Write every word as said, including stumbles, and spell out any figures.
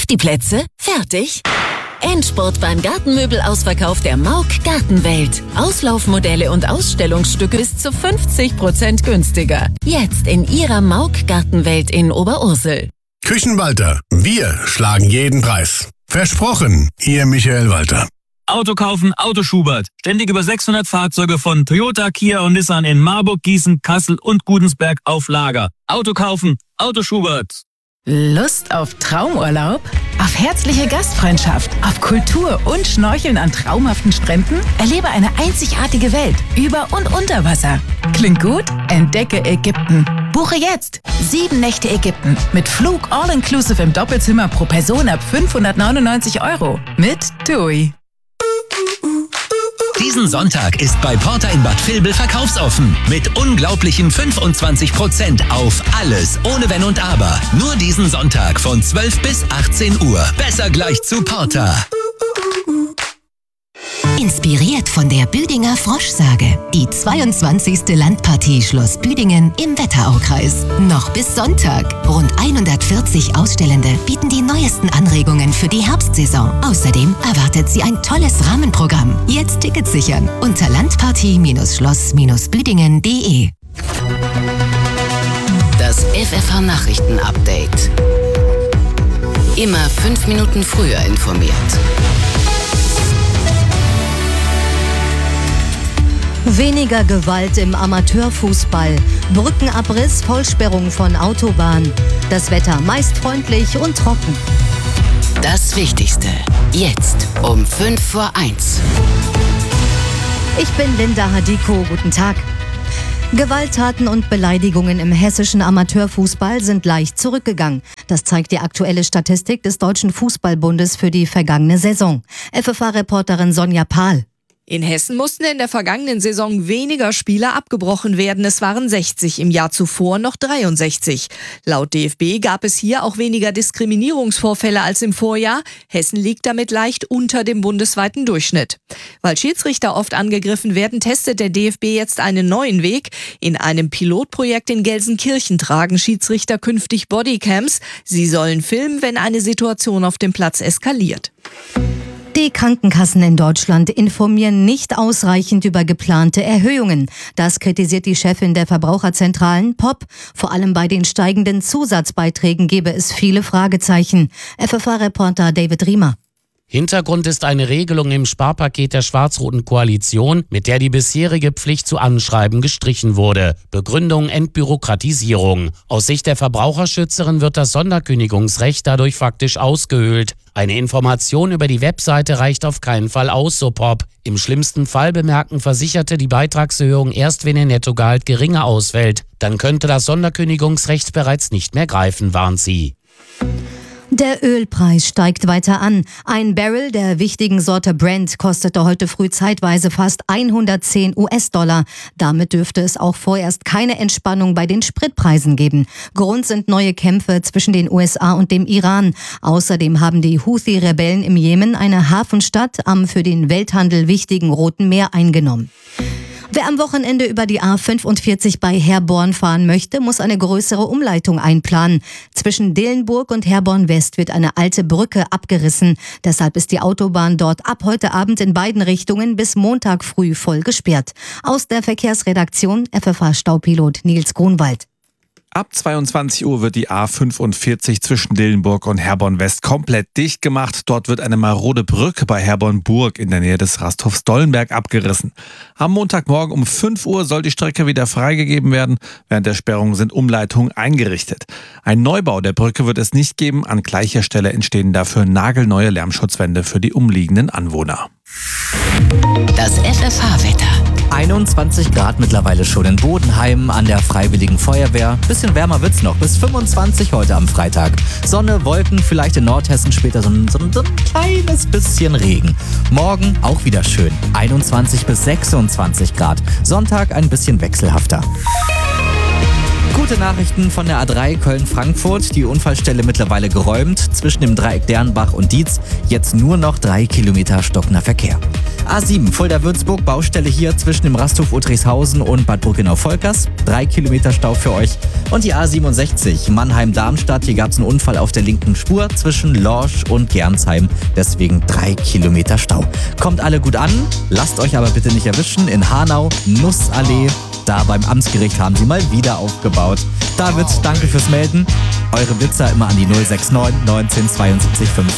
Auf die Plätze, fertig. Endspurt beim Gartenmöbelausverkauf der Mauk Gartenwelt. Auslaufmodelle und Ausstellungsstücke bis zu fünfzig Prozent günstiger. Jetzt in Ihrer Mauk Gartenwelt in Oberursel. Küchenwalter, wir schlagen jeden Preis. Versprochen, Ihr Michael Walter. Auto kaufen, Auto Schubert. Ständig über sechshundert Fahrzeuge von Toyota, Kia und Nissan in Marburg, Gießen, Kassel und Gudensberg auf Lager. Auto kaufen, Auto Schubert. Lust auf Traumurlaub? Auf herzliche Gastfreundschaft? Auf Kultur und Schnorcheln an traumhaften Stränden? Erlebe eine einzigartige Welt über und unter Wasser. Klingt gut? Entdecke Ägypten. Buche jetzt sieben Nächte Ägypten mit Flug all-inclusive im Doppelzimmer pro Person ab fünfhundertneunundneunzig Euro mit TUI. Diesen Sonntag ist bei Porter in Bad Vilbel verkaufsoffen. Mit unglaublichen fünfundzwanzig Prozent auf alles, ohne Wenn und Aber. Nur diesen Sonntag von zwölf bis achtzehn Uhr. Besser gleich zu Porter. Inspiriert von der Büdinger Froschsage. Die zweiundzwanzigste Landpartie Schloss Büdingen im Wetteraukreis. Noch bis Sonntag. Rund hundertvierzig Ausstellende bieten die neuesten Anregungen für die Herbstsaison. Außerdem erwartet Sie ein tolles Rahmenprogramm. Jetzt Tickets sichern unter landpartie Schloss Büdingen punkt de. Das F F H-Nachrichten-Update. Immer fünf Minuten früher informiert. Weniger Gewalt im Amateurfußball, Brückenabriss, Vollsperrung von Autobahn. Das Wetter meist freundlich und trocken. Das Wichtigste, jetzt um fünf vor eins. Ich bin Linda Hadiko, guten Tag. Gewalttaten und Beleidigungen im hessischen Amateurfußball sind leicht zurückgegangen. Das zeigt die aktuelle Statistik des Deutschen Fußballbundes für die vergangene Saison. F F H-Reporterin Sonja Pahl. In Hessen mussten in der vergangenen Saison weniger Spiele abgebrochen werden. Es waren sechzig, im Jahr zuvor noch dreiundsechzig. Laut D F B gab es hier auch weniger Diskriminierungsvorfälle als im Vorjahr. Hessen liegt damit leicht unter dem bundesweiten Durchschnitt. Weil Schiedsrichter oft angegriffen werden, testet der D F B jetzt einen neuen Weg. In einem Pilotprojekt in Gelsenkirchen tragen Schiedsrichter künftig Bodycams. Sie sollen filmen, wenn eine Situation auf dem Platz eskaliert. Die Krankenkassen in Deutschland informieren nicht ausreichend über geplante Erhöhungen. Das kritisiert die Chefin der Verbraucherzentralen, P O P. Vor allem bei den steigenden Zusatzbeiträgen gebe es viele Fragezeichen. F F H-Reporter David Riemer. Hintergrund ist eine Regelung im Sparpaket der schwarz-roten Koalition, mit der die bisherige Pflicht zu Anschreiben gestrichen wurde. Begründung Entbürokratisierung. Aus Sicht der Verbraucherschützerin wird das Sonderkündigungsrecht dadurch faktisch ausgehöhlt. Eine Information über die Webseite reicht auf keinen Fall aus, so P O P. Im schlimmsten Fall bemerken Versicherte die Beitragserhöhung erst, wenn ihr Nettogehalt geringer ausfällt. Dann könnte das Sonderkündigungsrecht bereits nicht mehr greifen, warnt sie. Der Ölpreis steigt weiter an. Ein Barrel der wichtigen Sorte Brent kostete heute früh zeitweise fast hundertzehn US-Dollar. Damit dürfte es auch vorerst keine Entspannung bei den Spritpreisen geben. Grund sind neue Kämpfe zwischen den U S A und dem Iran. Außerdem haben die Houthi-Rebellen im Jemen eine Hafenstadt am für den Welthandel wichtigen Roten Meer eingenommen. Wer am Wochenende über die A fünfundvierzig bei Herborn fahren möchte, muss eine größere Umleitung einplanen. Zwischen Dillenburg und Herborn West wird eine alte Brücke abgerissen. Deshalb ist die Autobahn dort ab heute Abend in beiden Richtungen bis Montag früh voll gesperrt. Aus der Verkehrsredaktion F F H-Staupilot Nils Grunwald. Ab zweiundzwanzig Uhr wird die A fünfundvierzig zwischen Dillenburg und Herborn West komplett dicht gemacht. Dort wird eine marode Brücke bei Herborn-Burg in der Nähe des Rasthofs Dollenberg abgerissen. Am Montagmorgen um fünf Uhr soll die Strecke wieder freigegeben werden. Während der Sperrung sind Umleitungen eingerichtet. Ein Neubau der Brücke wird es nicht geben. An gleicher Stelle entstehen dafür nagelneue Lärmschutzwände für die umliegenden Anwohner. Das F F H-Wetter. einundzwanzig Grad mittlerweile schon in Bodenheim an der Freiwilligen Feuerwehr. Bisschen wärmer wird's noch, bis fünfundzwanzig heute am Freitag. Sonne, Wolken, vielleicht in Nordhessen später so ein, so ein, so ein kleines bisschen Regen. Morgen auch wieder schön, einundzwanzig bis sechsundzwanzig Grad. Sonntag ein bisschen wechselhafter. Gute Nachrichten von der A drei Köln-Frankfurt. Die Unfallstelle mittlerweile geräumt. Zwischen dem Dreieck Dernbach und Dietz jetzt nur noch drei Kilometer stockender Verkehr. A sieben, Fulda-Würzburg, Baustelle hier zwischen dem Rasthof Uttrichshausen und Bad Brückenau-Volkers. Drei Kilometer Stau für euch. Und die A siebenundsechzig, Mannheim-Darmstadt. Hier gab es einen Unfall auf der linken Spur zwischen Lorsch und Gernsheim. Deswegen drei Kilometer Stau. Kommt alle gut an, lasst euch aber bitte nicht erwischen. In Hanau, Nussallee. Da beim Amtsgericht haben sie mal wieder aufgebaut. David, danke fürs Melden. Eure Blitzer immer an die null sechs neun neunzehn zweiundsiebzig fünf.